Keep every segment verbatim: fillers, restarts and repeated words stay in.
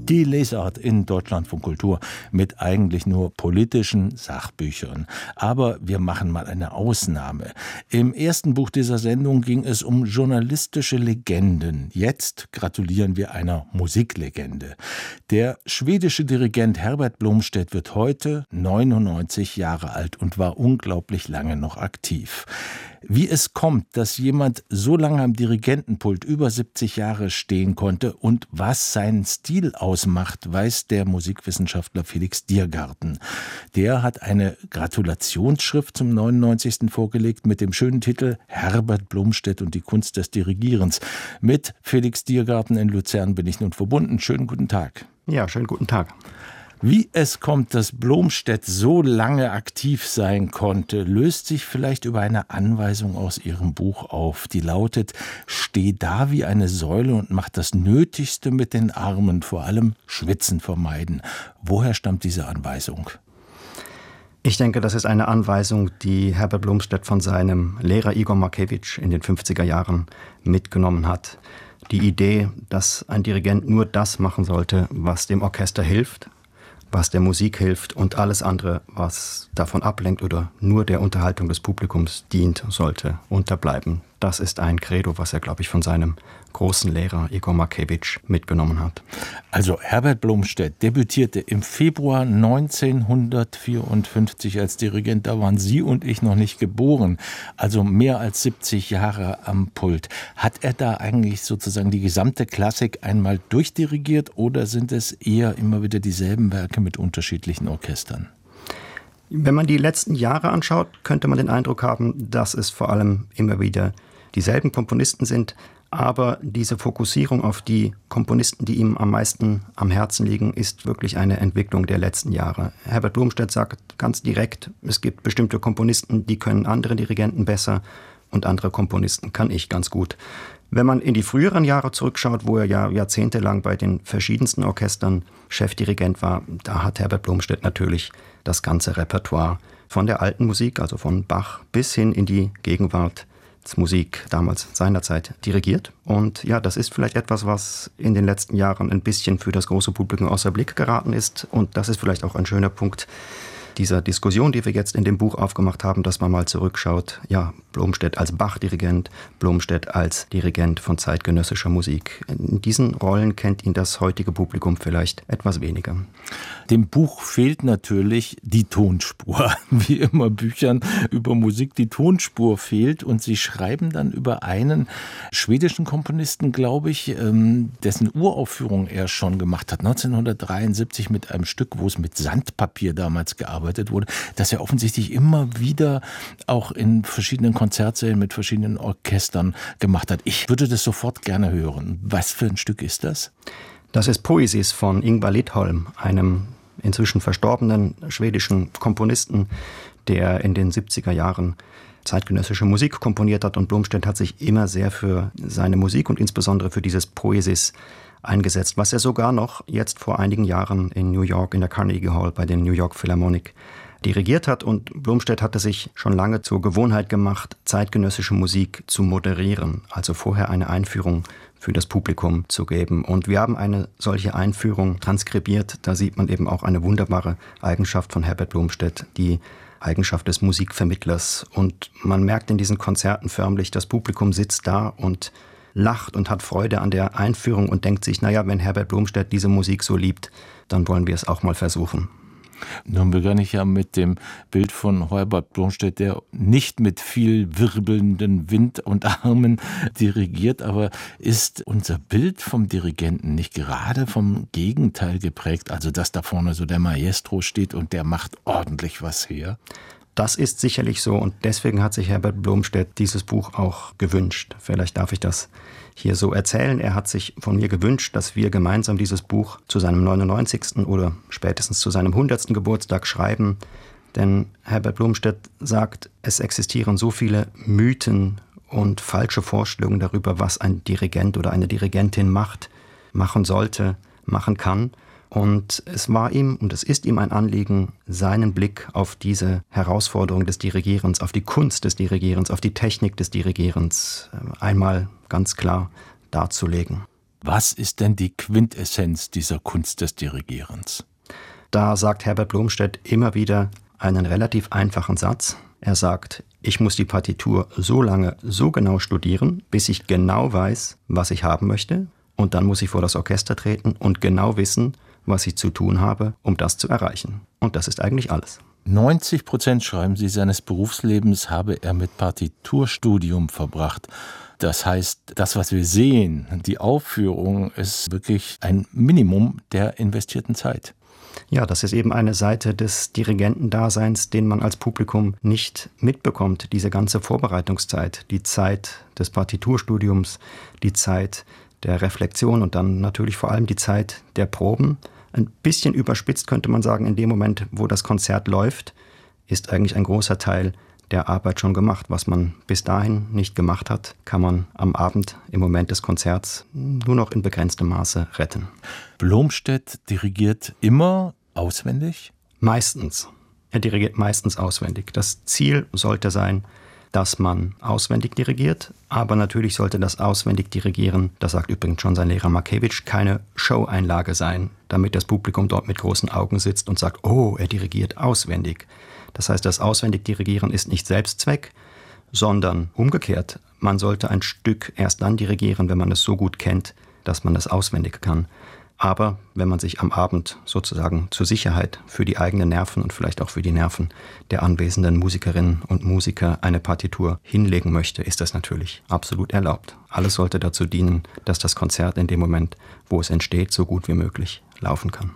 Die Lesart in Deutschlandfunk Kultur mit eigentlich nur politischen Sachbüchern. Aber wir machen mal eine Ausnahme. Im ersten Buch dieser Sendung ging es um journalistische Legenden. Jetzt gratulieren wir einer Musiklegende. Der schwedische Dirigent Herbert Blomstedt wird heute neunundneunzig Jahre alt und war unglaublich lange noch aktiv. Wie es kommt, dass jemand so lange am Dirigentenpult über siebzig Jahre stehen konnte und was seinen Stil ausmacht, weiß der Musikwissenschaftler Felix Diergarten. Der hat eine Gratulationsschrift zum neunundneunzigsten vorgelegt mit dem schönen Titel Herbert Blomstedt und die Kunst des Dirigierens. Mit Felix Diergarten in Luzern bin ich nun verbunden. Schönen guten Tag. Ja, schönen guten Tag. Wie es kommt, dass Blomstedt so lange aktiv sein konnte, löst sich vielleicht über eine Anweisung aus Ihrem Buch auf, die lautet: Steh da wie eine Säule und mach das Nötigste mit den Armen, vor allem Schwitzen vermeiden. Woher stammt diese Anweisung? Ich denke, das ist eine Anweisung, die Herbert Blomstedt von seinem Lehrer Igor Markewitsch in den fünfziger Jahren mitgenommen hat. Die Idee, dass ein Dirigent nur das machen sollte, was dem Orchester hilft, was der Musik hilft, und alles andere, was davon ablenkt oder nur der Unterhaltung des Publikums dient, sollte unterbleiben. Das ist ein Credo, was er, glaube ich, von seinem großen Lehrer Igor Markewitsch mitgenommen hat. Also Herbert Blomstedt debütierte im Februar neunzehnhundertvierundfünfzig als Dirigent. Da waren Sie und ich noch nicht geboren, also mehr als siebzig Jahre am Pult. Hat er da eigentlich sozusagen die gesamte Klassik einmal durchdirigiert oder sind es eher immer wieder dieselben Werke mit unterschiedlichen Orchestern? Wenn man die letzten Jahre anschaut, könnte man den Eindruck haben, dass es vor allem immer wieder dieselben Komponisten sind. Aber diese Fokussierung auf die Komponisten, die ihm am meisten am Herzen liegen, ist wirklich eine Entwicklung der letzten Jahre. Herbert Blomstedt sagt ganz direkt, es gibt bestimmte Komponisten, die können andere Dirigenten besser und andere Komponisten kann ich ganz gut. Wenn man in die früheren Jahre zurückschaut, wo er ja jahrzehntelang bei den verschiedensten Orchestern Chefdirigent war, da hat Herbert Blomstedt natürlich das ganze Repertoire von der alten Musik, also von Bach, bis hin in die Gegenwartsmusik damals seinerzeit dirigiert. Und ja, das ist vielleicht etwas, was in den letzten Jahren ein bisschen für das große Publikum außer Blick geraten ist. Und das ist vielleicht auch ein schöner Punkt dieser Diskussion, die wir jetzt in dem Buch aufgemacht haben, dass man mal zurückschaut, ja, Blomstedt als Bach-Dirigent, Blomstedt als Dirigent von zeitgenössischer Musik. In diesen Rollen kennt ihn das heutige Publikum vielleicht etwas weniger. Dem Buch fehlt natürlich die Tonspur. Wie immer Büchern über Musik, die Tonspur fehlt. Und Sie schreiben dann über einen schwedischen Komponisten, glaube ich, dessen Uraufführung er schon gemacht hat, neunzehnhundertdreiundsiebzig mit einem Stück, wo es mit Sandpapier damals gearbeitet wurde, dass er offensichtlich immer wieder auch in verschiedenen Konzertsälen mit verschiedenen Orchestern gemacht hat. Ich würde das sofort gerne hören. Was für ein Stück ist das? Das ist Poesis von Ingvar Lidholm, einem inzwischen verstorbenen schwedischen Komponisten, der in den siebziger Jahren zeitgenössische Musik komponiert hat. Und Blomstedt hat sich immer sehr für seine Musik und insbesondere für dieses Poesis eingesetzt, was er sogar noch jetzt vor einigen Jahren in New York in der Carnegie Hall bei den New York Philharmonic dirigiert hat. Und Blomstedt hatte sich schon lange zur Gewohnheit gemacht, zeitgenössische Musik zu moderieren, also vorher eine Einführung für das Publikum zu geben. Und wir haben eine solche Einführung transkribiert. Da sieht man eben auch eine wunderbare Eigenschaft von Herbert Blomstedt, die Eigenschaft des Musikvermittlers. Und man merkt in diesen Konzerten förmlich, das Publikum sitzt da und lacht und hat Freude an der Einführung und denkt sich, naja, wenn Herbert Blomstedt diese Musik so liebt, dann wollen wir es auch mal versuchen. Nun begann ich ja mit dem Bild von Herbert Blomstedt, der nicht mit viel wirbelnden Wind und Armen dirigiert, aber ist unser Bild vom Dirigenten nicht gerade vom Gegenteil geprägt, also dass da vorne so der Maestro steht und der macht ordentlich was her? Das ist sicherlich so und deswegen hat sich Herbert Blomstedt dieses Buch auch gewünscht. Vielleicht darf ich das hier so erzählen. Er hat sich von mir gewünscht, dass wir gemeinsam dieses Buch zu seinem neunundneunzigsten oder spätestens zu seinem hundertsten Geburtstag schreiben. Denn Herbert Blomstedt sagt, es existieren so viele Mythen und falsche Vorstellungen darüber, was ein Dirigent oder eine Dirigentin macht, machen sollte, machen kann. Und es war ihm und es ist ihm ein Anliegen, seinen Blick auf diese Herausforderung des Dirigierens, auf die Kunst des Dirigierens, auf die Technik des Dirigierens einmal ganz klar darzulegen. Was ist denn die Quintessenz dieser Kunst des Dirigierens? Da sagt Herbert Blomstedt immer wieder einen relativ einfachen Satz. Er sagt, ich muss die Partitur so lange, so genau studieren, bis ich genau weiß, was ich haben möchte. Und dann muss ich vor das Orchester treten und genau wissen, was ich zu tun habe, um das zu erreichen. Und das ist eigentlich alles. neunzig Prozent, schreiben Sie, seines Berufslebens habe er mit Partiturstudium verbracht. Das heißt, das, was wir sehen, die Aufführung, ist wirklich ein Minimum der investierten Zeit. Ja, das ist eben eine Seite des Dirigentendaseins, den man als Publikum nicht mitbekommt. Diese ganze Vorbereitungszeit, die Zeit des Partiturstudiums, die Zeit der Reflexion und dann natürlich vor allem die Zeit der Proben. Ein bisschen überspitzt könnte man sagen, in dem Moment, wo das Konzert läuft, ist eigentlich ein großer Teil der Arbeit schon gemacht. Was man bis dahin nicht gemacht hat, kann man am Abend im Moment des Konzerts nur noch in begrenztem Maße retten. Blomstedt dirigiert immer auswendig? Meistens. Er dirigiert meistens auswendig. Das Ziel sollte sein, dass man auswendig dirigiert, aber natürlich sollte das auswendig Dirigieren, das sagt übrigens schon sein Lehrer Markewitsch, keine Show-Einlage sein, damit das Publikum dort mit großen Augen sitzt und sagt, oh, er dirigiert auswendig. Das heißt, das auswendig Dirigieren ist nicht Selbstzweck, sondern umgekehrt. Man sollte ein Stück erst dann dirigieren, wenn man es so gut kennt, dass man es auswendig kann. Aber wenn man sich am Abend sozusagen zur Sicherheit für die eigenen Nerven und vielleicht auch für die Nerven der anwesenden Musikerinnen und Musiker eine Partitur hinlegen möchte, ist das natürlich absolut erlaubt. Alles sollte dazu dienen, dass das Konzert in dem Moment, wo es entsteht, so gut wie möglich laufen kann.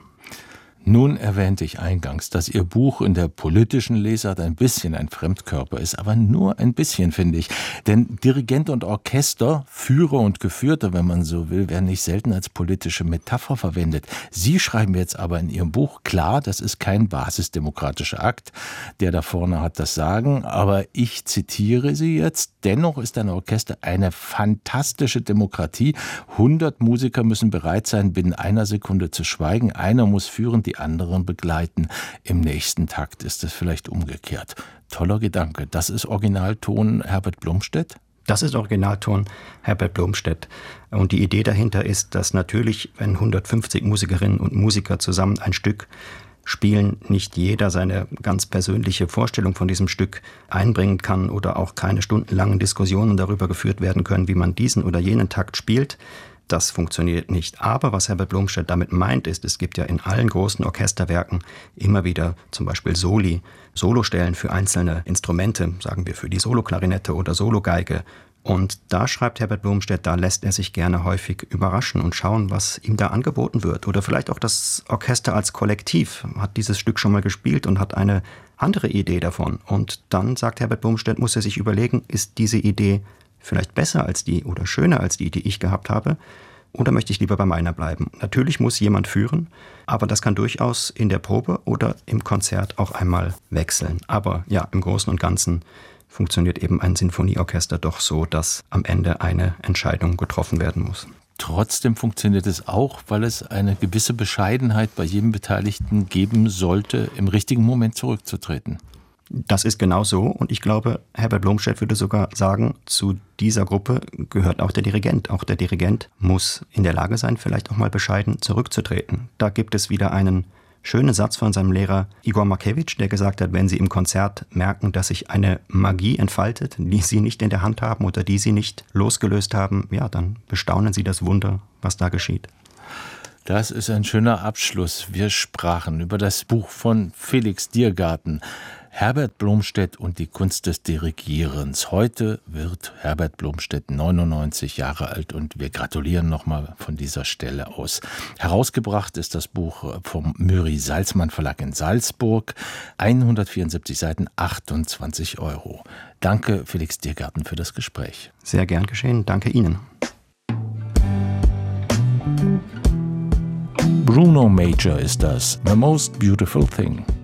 Nun erwähnte ich eingangs, dass Ihr Buch in der politischen Lesart ein bisschen ein Fremdkörper ist, aber nur ein bisschen, finde ich. Denn Dirigent und Orchester, Führer und Geführter, wenn man so will, werden nicht selten als politische Metapher verwendet. Sie schreiben jetzt aber in Ihrem Buch, klar, das ist kein basisdemokratischer Akt, der da vorne hat das Sagen, aber ich zitiere Sie jetzt, dennoch ist ein Orchester eine fantastische Demokratie. hundert Musiker müssen bereit sein, binnen einer Sekunde zu schweigen, einer muss führen, die anderen begleiten. Im nächsten Takt ist es vielleicht umgekehrt. Toller Gedanke. Das ist Originalton Herbert Blomstedt? Das ist Originalton Herbert Blomstedt. Und die Idee dahinter ist, dass natürlich, wenn hundertfünfzig Musikerinnen und Musiker zusammen ein Stück spielen, nicht jeder seine ganz persönliche Vorstellung von diesem Stück einbringen kann oder auch keine stundenlangen Diskussionen darüber geführt werden können, wie man diesen oder jenen Takt spielt. Das funktioniert nicht. Aber was Herbert Blomstedt damit meint, ist, es gibt ja in allen großen Orchesterwerken immer wieder zum Beispiel Soli, Solostellen für einzelne Instrumente, sagen wir für die Soloklarinette oder Sologeige. Und da schreibt Herbert Blomstedt, da lässt er sich gerne häufig überraschen und schauen, was ihm da angeboten wird. Oder vielleicht auch das Orchester als Kollektiv hat dieses Stück schon mal gespielt und hat eine andere Idee davon. Und dann, sagt Herbert Blomstedt, muss er sich überlegen, ist diese Idee vielleicht besser als die oder schöner als die, die ich gehabt habe, oder möchte ich lieber bei meiner bleiben? Natürlich muss jemand führen, aber das kann durchaus in der Probe oder im Konzert auch einmal wechseln. Aber ja, im Großen und Ganzen funktioniert eben ein Sinfonieorchester doch so, dass am Ende eine Entscheidung getroffen werden muss. Trotzdem funktioniert es auch, weil es eine gewisse Bescheidenheit bei jedem Beteiligten geben sollte, im richtigen Moment zurückzutreten. Das ist genau so und ich glaube, Herbert Blomstedt würde sogar sagen, zu dieser Gruppe gehört auch der Dirigent. Auch der Dirigent muss in der Lage sein, vielleicht auch mal bescheiden zurückzutreten. Da gibt es wieder einen schönen Satz von seinem Lehrer Igor Markewitsch, der gesagt hat, wenn Sie im Konzert merken, dass sich eine Magie entfaltet, die Sie nicht in der Hand haben oder die Sie nicht losgelöst haben, ja, dann bestaunen Sie das Wunder, was da geschieht. Das ist ein schöner Abschluss. Wir sprachen über das Buch von Felix Diergarten, Herbert Blomstedt und die Kunst des Dirigierens. Heute wird Herbert Blomstedt neunundneunzig Jahre alt und wir gratulieren nochmal von dieser Stelle aus. Herausgebracht ist das Buch vom Murray-Salzmann Verlag in Salzburg. hundertvierundsiebzig Seiten, achtundzwanzig Euro. Danke, Felix Diergarten, für das Gespräch. Sehr gern geschehen. Danke Ihnen. Bruno Major ist das. The Most Beautiful Thing.